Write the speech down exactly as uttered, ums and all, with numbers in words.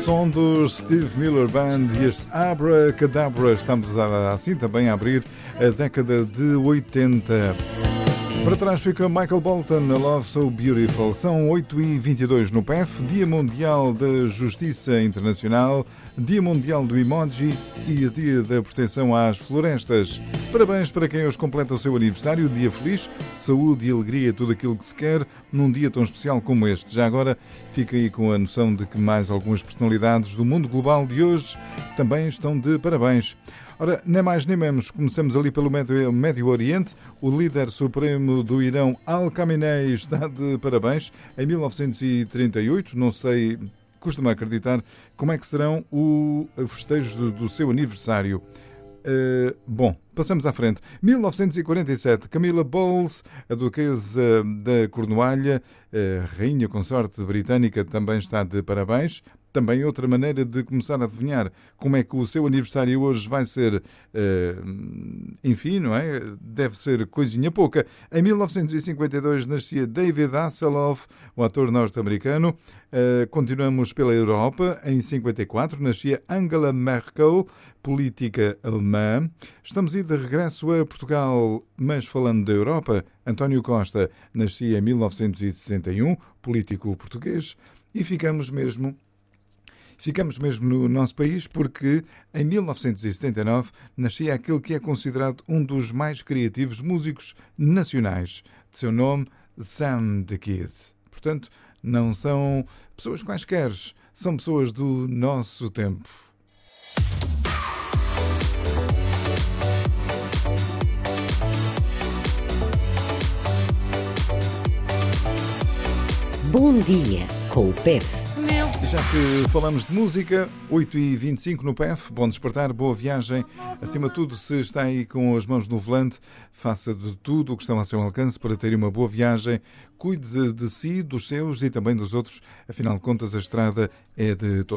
Som do Steve Miller Band e este Abracadabra. Estamos assim também a abrir a década de oitenta. Para trás fica Michael Bolton, A Love So Beautiful. São oito e vinte e dois no P E F, Dia Mundial da Justiça Internacional, Dia Mundial do Emoji e Dia da Proteção às Florestas. Parabéns para quem hoje completa o seu aniversário, dia feliz, saúde e alegria, tudo aquilo que se quer num dia tão especial como este. Já agora fica aí com a noção de que mais algumas personalidades do mundo global de hoje também estão de parabéns. Ora, nem mais nem menos, começamos ali pelo Médio, Médio Oriente. O líder supremo do Irão, Al-Khamenei, está de parabéns. Em mil novecentos e trinta e oito, não sei, custa-me acreditar, como é que serão os festejos do, do seu aniversário. Uh, bom, passamos à frente. mil novecentos e quarenta e sete, Camilla Bowles, a duquesa da Cornualha, a rainha consorte britânica, também está de parabéns. Também outra maneira de começar a adivinhar como é que o seu aniversário hoje vai ser, uh, enfim, não é? Deve ser coisinha pouca. Em mil novecentos e cinquenta e dois nascia David Hasselhoff, o ator norte-americano. Uh, continuamos pela Europa. Em cinquenta e quatro nascia Angela Merkel, política alemã. Estamos aí de regresso a Portugal, mas falando da Europa, António Costa nascia em mil novecentos e sessenta e um, político português. E ficamos mesmo... Ficamos mesmo no nosso país porque em mil novecentos e setenta e nove nascia aquele que é considerado um dos mais criativos músicos nacionais. De seu nome, Sam the Kid. Portanto, não são pessoas quaisquer, são pessoas do nosso tempo. Bom dia com o P E F. E já que falamos de música, oito e vinte e cinco no P E F, bom despertar, boa viagem. Acima de tudo, se está aí com as mãos no volante, faça de tudo o que está ao seu alcance para ter uma boa viagem. Cuide de, de si, dos seus e também dos outros. Afinal de contas, a estrada é de todos.